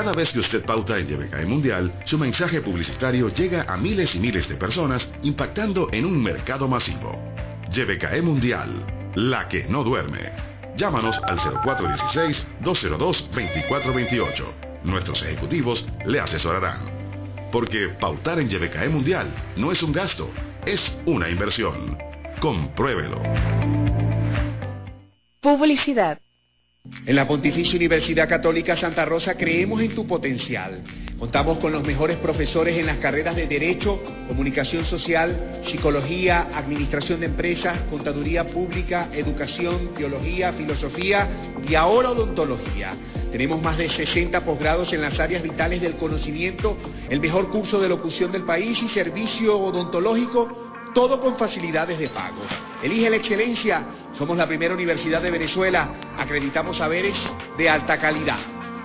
Cada vez que usted pauta en YBKE Mundial, su mensaje publicitario llega a miles y miles de personas, impactando en un mercado masivo. YBKE Mundial, la que no duerme. Llámanos al 0416-202-2428. Nuestros ejecutivos le asesorarán. Porque pautar en YBKE Mundial no es un gasto, es una inversión. Compruébelo. Publicidad. En la Pontificia Universidad Católica Santa Rosa creemos en tu potencial. Contamos con los mejores profesores en las carreras de Derecho, Comunicación Social, Psicología, Administración de Empresas, Contaduría Pública, Educación, Teología, Filosofía y ahora Odontología. Tenemos más de 60 posgrados en las áreas vitales del conocimiento, el mejor curso de locución del país y servicio odontológico, todo con facilidades de pago. Elige la excelencia. Somos la primera universidad de Venezuela. Acreditamos saberes de alta calidad.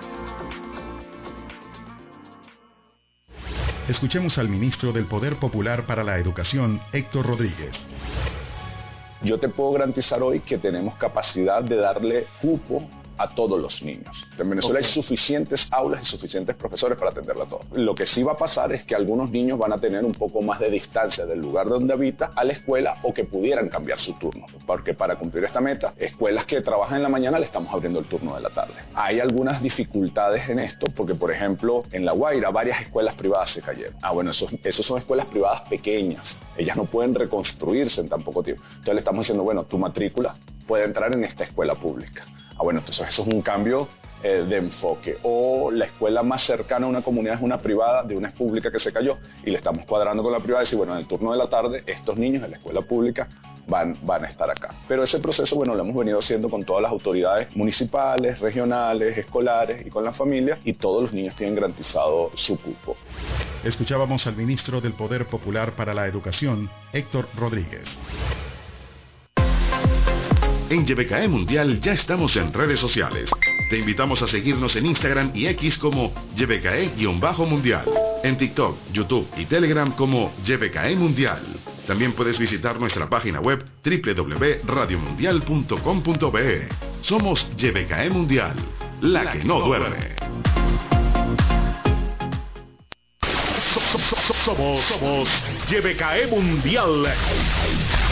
Escuchemos al ministro del Poder Popular para la Educación, Héctor Rodríguez. Yo te puedo garantizar hoy que tenemos capacidad de darle cupo a todos los niños. En Venezuela hay suficientes aulas y suficientes profesores para atenderla a todos. Lo que sí va a pasar es que algunos niños van a tener un poco más de distancia del lugar donde habita a la escuela o que pudieran cambiar su turno. Porque para cumplir esta meta, escuelas que trabajan en la mañana le estamos abriendo el turno de la tarde. Hay algunas dificultades en esto porque, por ejemplo, en La Guaira varias escuelas privadas se cayeron. Bueno, esos son escuelas privadas pequeñas. Ellas no pueden reconstruirse en tan poco tiempo. Entonces le estamos diciendo, bueno, tu matrícula puede entrar en esta escuela pública. Bueno, entonces eso es un cambio de enfoque. O la escuela más cercana a una comunidad es una privada, de una es pública que se cayó, y le estamos cuadrando con la privada y decir, bueno, en el turno de la tarde, estos niños de la escuela pública van a estar acá. Pero ese proceso, bueno, lo hemos venido haciendo con todas las autoridades municipales, regionales, escolares y con las familias, y todos los niños tienen garantizado su cupo. Escuchábamos al ministro del Poder Popular para la Educación, Héctor Rodríguez. En YBKE Mundial ya estamos en redes sociales. Te invitamos a seguirnos en Instagram y X como YBKE-Mundial. En TikTok, YouTube y Telegram como YBKE Mundial. También puedes visitar nuestra página web www.radiomundial.com.be. Somos YBKE Mundial, la que no duerme. Somos YBKE Mundial.